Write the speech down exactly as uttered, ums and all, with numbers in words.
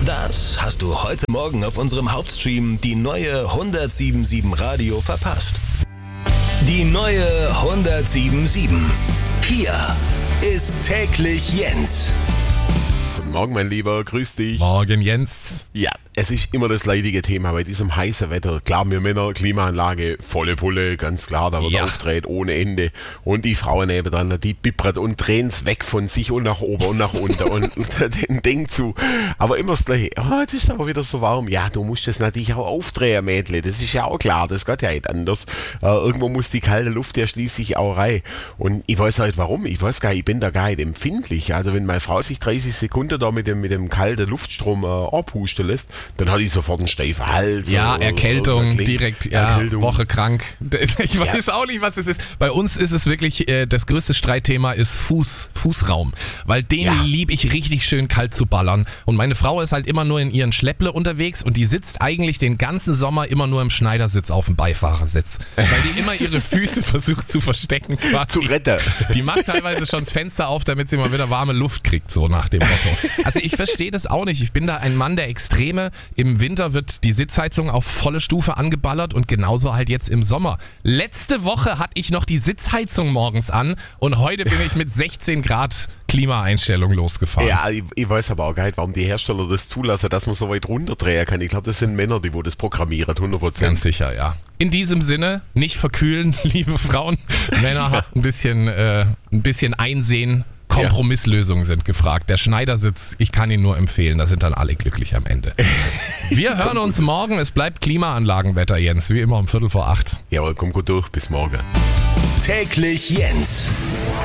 Das hast du heute Morgen auf unserem Hauptstream die neue hundertsieben Radio verpasst. Die neue hundertsieben. Hier ist täglich Jens. Guten Morgen, mein Lieber, grüß dich. Morgen, Jens. Ja, es ist immer das leidige Thema bei diesem heißen Wetter. Klar, wir Männer, Klimaanlage, volle Pulle, ganz klar, da wird Ja. aufgedreht ohne Ende. Und die Frauen nebendran, die bippert und drehen's weg von sich und nach oben und nach unten und den Ding zu. Aber immer das Gleiche. Oh, jetzt ist es aber wieder so warm. Ja, du musst das natürlich auch aufdrehen, Mädle. Das ist ja auch klar, das geht ja nicht anders. Äh, irgendwo muss die kalte Luft ja schließlich auch rein. Und ich weiß halt warum. Ich weiß gar nicht, ich bin da gar nicht empfindlich. Also wenn meine Frau sich dreißig Sekunden da mit dem, mit dem kalten Luftstrom äh, abhusten lässt, dann hat die sofort einen steifen Hals. Ja, oder, Erkältung, oder direkt, ja, Erkältung. Woche krank. Ich weiß Ja. auch nicht, was es ist. Bei uns ist es wirklich, äh, das größte Streitthema ist Fuß, Fußraum. Weil den Ja. liebe ich richtig schön kalt zu ballern. Und meine Frau ist halt immer nur in ihren Schlepple unterwegs und die sitzt eigentlich den ganzen Sommer immer nur im Schneidersitz auf dem Beifahrersitz. Weil die immer ihre Füße versucht zu verstecken. Zu quasi. retten. Die macht teilweise schon das Fenster auf, damit sie mal wieder warme Luft kriegt, so nach dem Motto. Also ich verstehe das auch nicht. Ich bin da ein Mann der Extreme. Im Winter wird die Sitzheizung auf volle Stufe angeballert und genauso halt jetzt im Sommer. Letzte Woche hatte ich noch die Sitzheizung morgens an und heute bin ich mit sechzehn Grad Klimaeinstellung losgefahren. Ja, ich, ich weiß aber auch gar nicht, warum die Hersteller das zulassen, dass man so weit runterdrehen kann. Ich glaube, das sind Männer, die wo das programmieren, hundert Prozent. Ganz sicher, ja. In diesem Sinne, nicht verkühlen, liebe Frauen. Männer, ein bisschen, äh, ein bisschen einsehen. Kompromisslösungen sind gefragt. Der Schneidersitz, ich kann ihn nur empfehlen, da sind dann alle glücklich am Ende. Wir hören uns morgen, es bleibt Klimaanlagenwetter, Jens, wie immer um Viertel vor acht. Jawohl, komm gut durch, bis morgen. Täglich Jens.